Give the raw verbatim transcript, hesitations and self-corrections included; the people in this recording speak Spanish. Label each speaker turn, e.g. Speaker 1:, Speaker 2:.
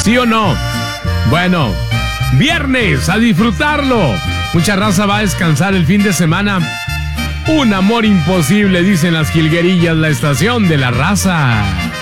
Speaker 1: ¿Sí o no? Bueno, viernes, a disfrutarlo. Mucha raza va a descansar el fin de semana. Un amor imposible, dicen las jilguerillas, la estación de la raza.